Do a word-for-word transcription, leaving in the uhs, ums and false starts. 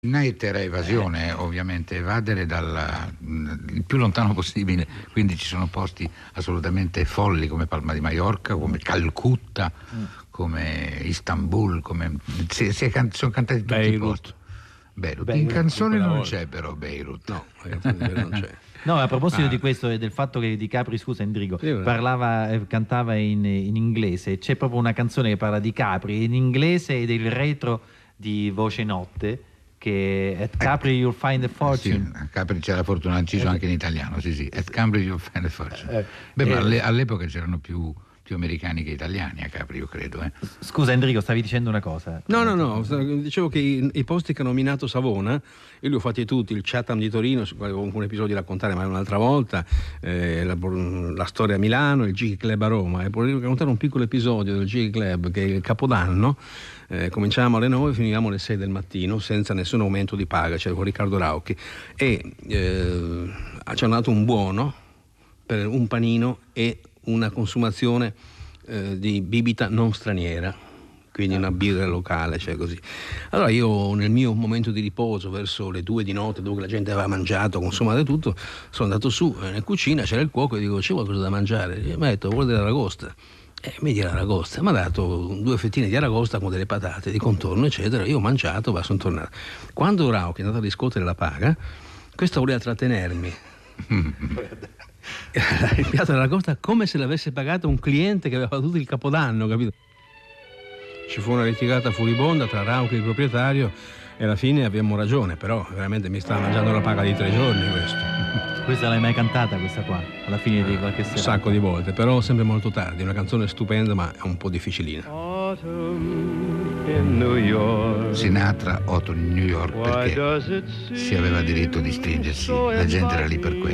Night era evasione, eh. ovviamente, evadere dal il più lontano possibile, quindi ci sono posti assolutamente folli come Palma di Maiorca, come Calcutta, mm. come Istanbul, come si, si è can... sono cantati tutti Beirut. i posti. Beirut. Beirut. In canzone non volta. c'è però Beirut. No, non c'è. No, a proposito ah. di questo e del fatto che Di Capri, scusa Endrigo, sì, parlava, eh, cantava in, in inglese, c'è proprio una canzone che parla di Capri in inglese e del retro di Voce Notte, che at Capri you'll find a fortune. Sì, a Capri c'è la fortuna, inciso anche in italiano, sì sì, at Capri you'll find a fortune. Eh, Beh, eh, ma alle, all'epoca c'erano più, più americani che italiani a Capri, io credo. Eh. Scusa Endrigo, stavi dicendo una cosa? No, no, no, dicevo che i, i posti che ha nominato Savona, io li ho fatti tutti, il Chatham di Torino, su quale avevo un episodio da raccontare ma un'altra volta, eh, la, la storia a Milano, il Gig Club a Roma, e vorrei raccontare un piccolo episodio del Gig Club che è il Capodanno. Eh, cominciamo alle nove e finivamo alle sei del mattino senza nessun aumento di paga, c'era con Riccardo Rauchi e eh, ci hanno dato un buono per un panino e una consumazione eh, di bibita non straniera, quindi una birra locale, cioè così. Allora io nel mio momento di riposo verso le due di notte, dopo che la gente aveva mangiato, consumato tutto, sono andato su eh, in cucina, c'era il cuoco e dico c'è qualcosa da mangiare? E mi ha detto vuole dell'aragosta. E mi dice l'aragosta, mi ha dato due fettine di aragosta con delle patate di contorno eccetera, io ho mangiato, ma sono tornato. Quando Rauch è andato a riscuotere la paga, questo voleva trattenermi. Il piatto dell'aragosta come se l'avesse pagato un cliente che aveva fatto tutto il Capodanno, capito? Ci fu una litigata furibonda tra Rauch e il proprietario e alla fine abbiamo ragione, però veramente mi stava mangiando la paga di tre giorni questo. Questa l'hai mai cantata, questa qua? Alla fine di qualche sera? Un sacco di volte, però sempre molto tardi. Una canzone stupenda, ma è un po' difficilina. Autumn in New York. Sinatra, Autumn in New York, perché si aveva diritto di stringersi, la gente era lì per questo.